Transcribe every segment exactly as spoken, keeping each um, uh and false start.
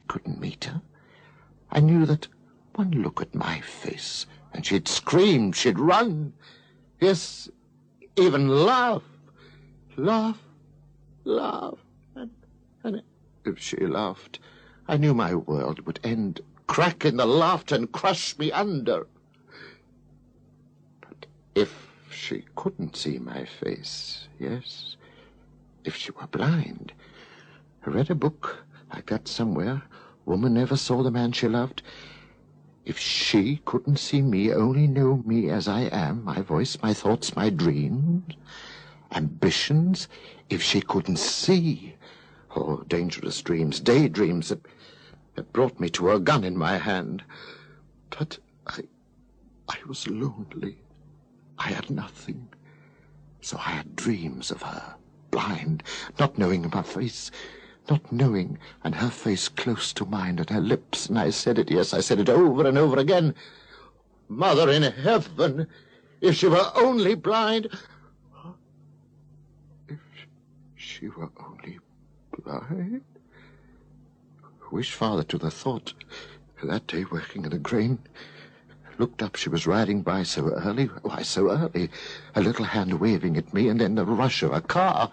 couldn't meet her. I knew that one look at my face, and she'd scream, she'd run. Yes, even laugh, laugh, laugh. And, and if she laughed, I knew my world would end, crack in the laughter and crush me under. But if she couldn't see my face, yes, if she were blind. I read a book I got somewhere. Woman never saw the man she loved. If she couldn't see me, only know me as I am, my voice, my thoughts, my dreams, ambitions, if she couldn't see, oh, dangerous dreams, daydreams that, that brought me to a gun in my hand. But I, I was lonely. I had nothing. So I had dreams of her, blind, not knowing my face, not knowing, and her face close to mine and her lips, and I said it, yes, I said it over and over again. Mother in heaven, if she were only blind, if she were only blind. Wish father to the thought. That day working in the grain, looked up, she was riding by so early. Why so early? A little hand waving at me, and then the rush of a car.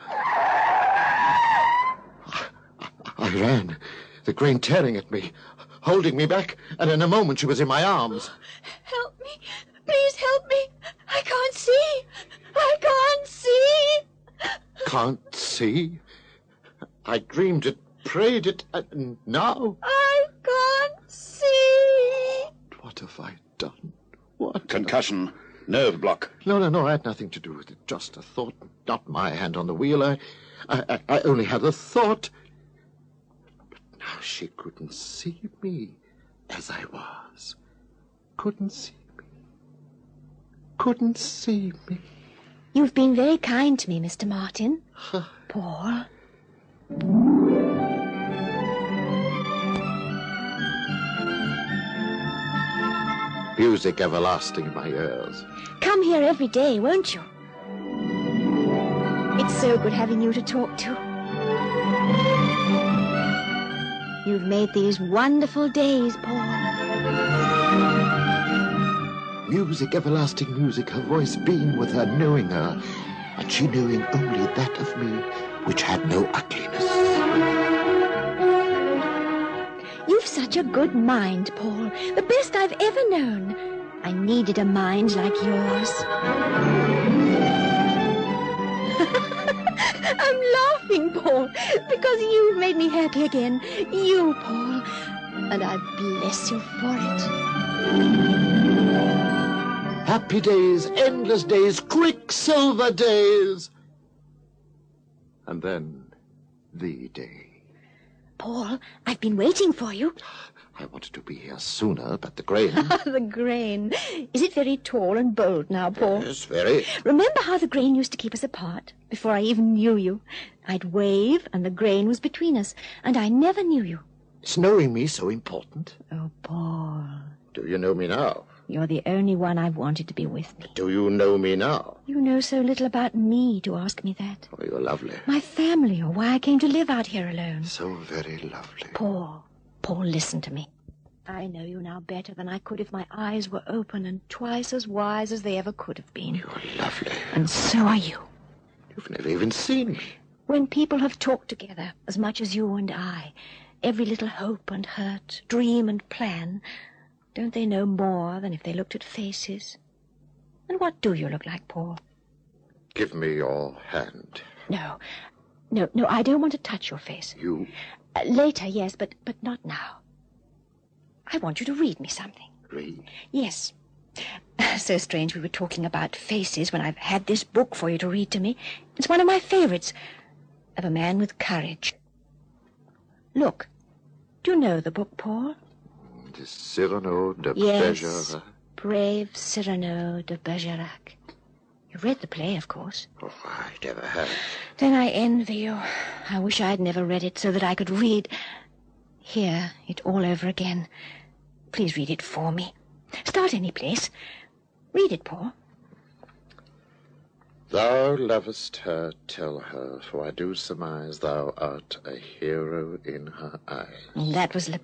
I ran, the grain tearing at me, holding me back, and in a moment she was in my arms. Help me. Please help me. I can't see. I can't see. Can't see? I dreamed it, prayed it, and now... I can't see. What have I done? What? Concussion. Nerve block. No, no, no, I had nothing to do with it. Just a thought, not my hand on the wheel. I, I, I only had a thought. Now she couldn't see me as I was. Couldn't see me. Couldn't see me. You've been very kind to me, Mister Martin. Paul. Music everlasting in my ears. Come here every day, won't you? It's so good having you to talk to. You've made these wonderful days, Paul. Music, everlasting music, her voice being with her, knowing her, and she knowing only that of me which had no ugliness. You've such a good mind, Paul. The best I've ever known. I needed a mind like yours. I'm laughing, Paul, because you've made me happy again. You, Paul. And I bless you for it. Happy days, endless days, quicksilver days. And then the day. Paul, I've been waiting for you. I wanted to be here sooner, but the grain... The grain. Is it very tall and bold now, Paul? Yes, very. Remember how the grain used to keep us apart, before I even knew you? I'd wave, and the grain was between us, and I never knew you. Is knowing me so important? Oh, Paul. Do you know me now? You're the only one I've wanted to be with me. Do you know me now? You know so little about me to ask me that. Oh, you're lovely. My family, or why I came to live out here alone. So very lovely. Paul, Paul, listen to me. I know you now better than I could if my eyes were open and twice as wise as they ever could have been. You're lovely. And so are you. You've never even seen me. When people have talked together, as much as you and I, every little hope and hurt, dream and plan, don't they know more than if they looked at faces? And what do you look like, Paul? Give me your hand. No, no, no, I don't want to touch your face. You? Uh, later, yes, but, but not now. I want you to read me something. Read? Yes. So strange we were talking about faces when I've had this book for you to read to me. It's one of my favorites, of a man with courage. Look, do you know the book, Paul? The Cyrano de yes, Bergerac. Brave Cyrano de Bergerac. You read the play, of course. Oh, I never have. Then I envy you. I wish I'd never read it so that I could read... Hear it all over again. Please read it for me. Start any place. Read it, Paul. Thou lovest her, tell her, for I do surmise thou art a hero in her eyes. That was